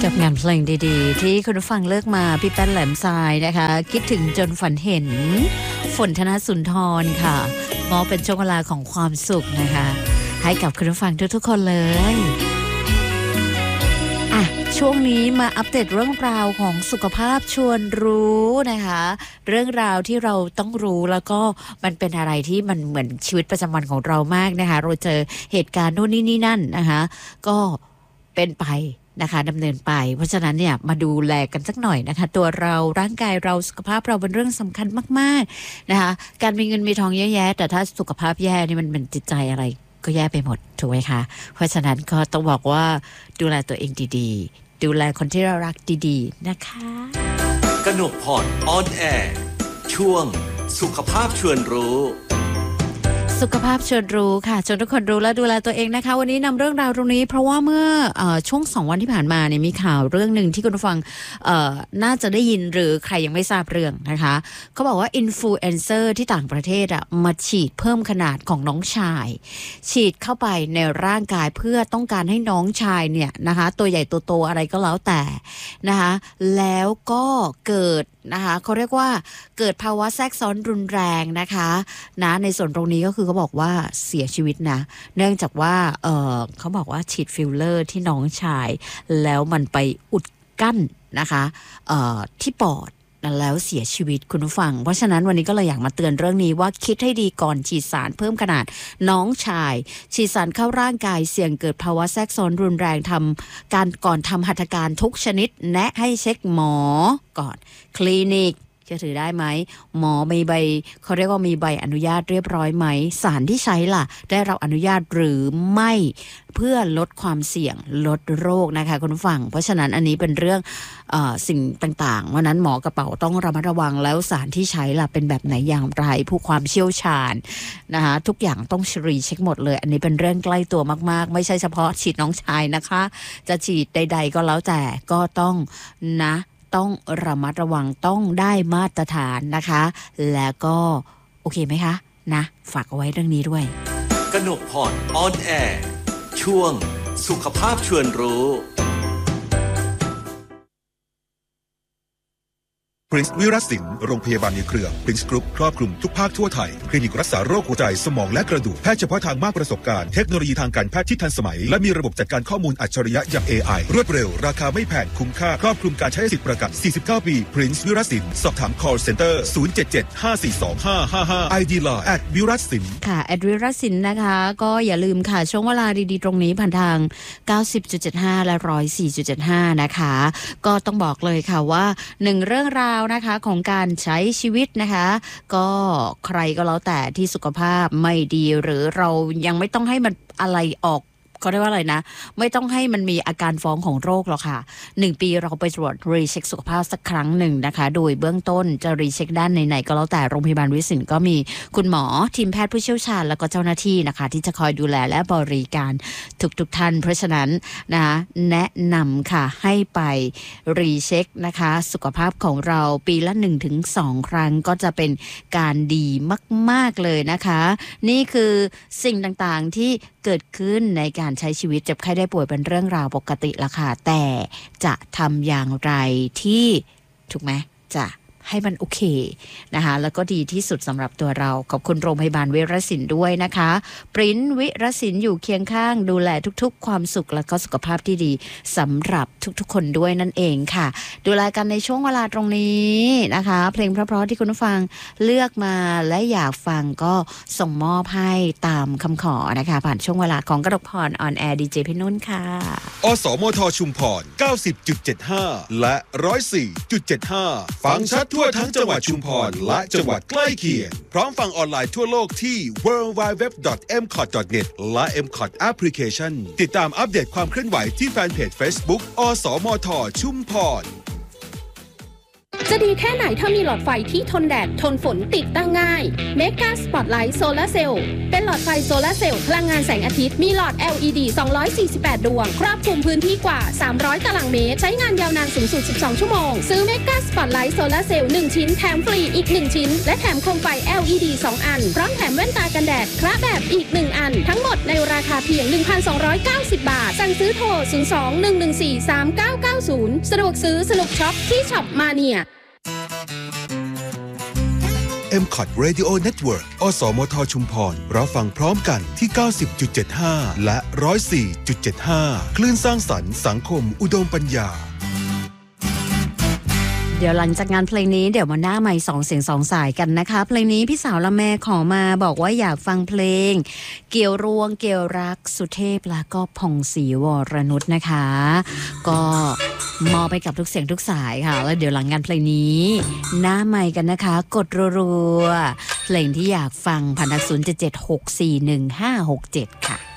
กับงานเพลงดีๆที่คุณผู้ฟังเลือกมาพี่แป้นแหลมทรายนะคะคิดถึงจนฝันเห็นฝนธนสุนทรค่ะมอบเป็นช่วงเวลาของความสุขนะคะให้กับคุณผู้ฟังทุกๆคนเลยช่วงนี้มาอัปเดตเรื่องราวของสุขภาพชวนรู้นะคะเรื่องราวที่เราต้องรู้แล้วก็มันเป็นอะไรที่มันเหมือนชีวิตประจำวันของเรามากนะคะเราเจอเหตุการณ์โน่นนี่นั่นนะคะก็เป็นไปนะคะดำเนินไปเพราะฉะนั้นเนี่ยมาดูแลกันสักหน่อยนะคะตัวเราร่างกายเราสุขภาพเราเป็นเรื่องสำคัญมากๆนะคะการมีเงินมีทองเยอะแยะแต่ถ้าสุขภาพแย่นี่มันเป็นจิตใจอะไรก็แย่ไปหมดถูกไหมคะเพราะฉะนั้นก็ต้องบอกว่าดูแลตัวเองดีๆดูแลคนที่เรารักดีๆนะคะกนกพรออนแอร์ช่วงสุขภาพชวนรู้สุขภาพชวนรู้ค่ะชวนทุกคนรู้และดูแลตัวเองนะคะวันนี้นำเรื่องราวตรงนี้เพราะว่าเมื่อช่วง2วันที่ผ่านมาเนี่ยมีข่าวเรื่องหนึ่งที่คุณผู้ฟังน่าจะได้ยินหรือใครยังไม่ทราบเรื่องนะคะเขาบอกว่าอินฟลูเอนเซอร์ที่ต่างประเทศมาฉีดเพิ่มขนาดของน้องชายฉีดเข้าไปในร่างกายเพื่อต้องการให้น้องชายเนี่ยนะคะตัวใหญ่ตัวโตอะไรก็แล้วแต่นะคะแล้วก็เกิดนะคะเขาเรียกว่าเกิดภาวะแทรกซ้อนรุนแรงนะคะในส่วนตรงนี้ก็คือเขาบอกว่าเสียชีวิตนะเนื่องจากว่าเขาบอกว่าฉีดฟิลเลอร์ที่น้องชายแล้วมันไปอุดกั้นนะคะที่ปอดแล้วเสียชีวิตคุณผู้ฟังเพราะฉะนั้นวันนี้ก็เลยอยากมาเตือนเรื่องนี้ว่าคิดให้ดีก่อนฉีดสารเพิ่มขนาดน้องชายฉีดสารเข้าร่างกายเสี่ยงเกิดภาวะแทรกซ้อนรุนแรงทำการก่อนทำหัตถการทุกชนิดแนะให้เช็คหมอก่อนคลินิกจะถือได้ไหมหมอมีใบเขาเรียกว่ามีใบอนุญาตเรียบร้อยไหมสารที่ใช้ล่ะได้รับอนุญาตหรือไม่เพื่อลดความเสี่ยงลดโรคนะคะคุณผู้ฟังเพราะฉะนั้นอันนี้เป็นเรื่องสิ่งต่างๆวันนั้นหมอกระเป๋าต้องระมัดระวังแล้วสารที่ใช้ล่ะเป็นแบบไหนอย่างไรผู้ความเชี่ยวชาญนะคะทุกอย่างต้องรีเช็คหมดเลยอันนี้เป็นเรื่องใกล้ตัวมากๆไม่ใช่เฉพาะฉีดน้องชายนะคะจะฉีดใดๆก็แล้วแต่ก็ต้องต้องระมัดระวังต้องได้มาตรฐานนะคะแล้วก็โอเคไหมคะนะฝากเอาไว้เรื่องนี้ด้วยกนกพรออนแอร์ช่วงสุขภาพชวนรู้ Prince วิรัตสินโรงพยาบาลในเครือ Prince Group ครอบคลุมทุกภาคทั่วไทยคลินิกรักษาโรคหัวใจสมองและกระดูกแพทย์เฉพาะทางมากประสบการณ์เทคโนโลยีทางการแพทย์ที่ทันสมัยและมีระบบจัดการข้อมูลอัจฉริยะอย่าง AI รวดเร็วราคาไม่แพงคุ้มค่าครอบคลุมการใช้สิทธิประกัน49 ปี Prince วิรัตสินสอบถาม call center 077-542-555 ID Line @วิรัตสินค่ะ@วิรัตสินนะคะก็อย่าลืมค่ะช่วงเวลาดีๆตรงนี้ผ่านทาง 90.75 และ 104.75 นะคะก็ต้องบอกเลยค่ะว่า1เรื่องราวนะคะของการใช้ชีวิตนะคะก็ใครก็แล้วแต่ที่สุขภาพไม่ดีหรือเรายังไม่ต้องให้มันอะไรออกเขาเรียกว่าอะไรนะไม่ต้องให้มันมีอาการฟ้องของโรคหรอกค่ะ1ปีเราไปตรวจรีเช็คสุขภาพสักครั้งหนึ่งนะคะโดยเบื้องต้นจะรีเช็คด้านไหนๆก็แล้วแต่โรงพยาบาลวิสิตก็มีคุณหมอทีมแพทย์ผู้เชี่ยวชาญแล้วก็เจ้าหน้าที่นะคะที่จะคอยดูแลและบริการทุกท่านเพราะฉะนั้นนะคะแนะนำค่ะให้ไปรีเช็คนะคะสุขภาพของเราปีละ 1-2 ครั้งก็จะเป็นการดีมากๆเลยนะคะนี่คือสิ่งต่างๆที่เกิดขึ้นในการใช้ชีวิตเจ็บไข้ได้ป่วยเป็นเรื่องราวปกติละค่ะแต่จะทำอย่างไรที่ถูกไหมจะให้มันโอเคนะคะแล้วก็ดีที่สุดสำหรับตัวเราขอบคุณโรงพยาบาลวิรศิลป์ด้วยนะคะปริ้นวิรศิลป์อยู่เคียงข้างดูแลทุกๆความสุขและก็สุขภาพที่ดีสำหรับทุกๆคนด้วยนั่นเองค่ะดูแลกันในช่วงเวลาตรงนี้นะคะเพลงเพราะๆที่คุณผู้ฟังเลือกมาและอยากฟังก็ส่งมอบให้ตามคำขอนะคะผ่านช่วงเวลาของกระดกพรออนแอร์ดีเจพี่นุ่นค่ะอสมทชุมพร 90.75 และ 104.75 ฟังชัดทั่วทั้งจังหวัดชุมพรและจังหวัดใกล้เคียงพร้อมฟังออนไลน์ทั่วโลกที่ www.mcot.net และ mcot application ติดตามอัปเดตความเคลื่อนไหวที่แฟนเพจ Facebook อสมทชุมพรจะดีแค่ไหนถ้ามีหลอดไฟที่ทนแดดทนฝนติดตั้งง่าย Mega Spotlight Solar Cell เป็นหลอดไฟโซลาร์เซลล์พลังงานแสงอาทิตย์มีหลอด LED 248 ดวงครอบคลุมพื้นที่กว่า300ตารางเมตรใช้งานยาวนานสูงสุด12ชั่วโมงซื้อ Mega Spotlight Solar Cell 1 ชิ้นแถมฟรีอีก1ชิ้นและแถมโคมไฟ LED 2 อันพร้อมแถมแว่นตากันแดดคละแบบอีก1อันทั้งหมดในราคาเพียง 1,290 บาทสั่งซื้อโทร 02-114-3990 สะดวกซื้อสนุกช็อปที่ช็อปมาเนีย MCOT Radio Network อสมทชุมพรรับฟังพร้อมกันที่ 90.75 และ 104.75 คลื่นสร้างสรรค์สังคมอุดมปัญญาเดี๋ยวหลังจากงานเพลงนี้เดี๋ยวมาหน้าใหม่2เสียง2สายกันนะคะเพลงนี้พี่สาวละแม่ขอมาบอกว่าอยากฟังเพลงเกี่ยวรวงเกี่ยวรักสุเทพและก็พงศรีวรนุชนะคะก็มอบไปกับทุกเสียงทุกสายค่ะแล้วเดี๋ยวหลังงานเพลงนี้หน้าใหม่กันนะคะกดรัวๆเพลงที่อยากฟังผ่านทาง 077-641-567 ค่ะ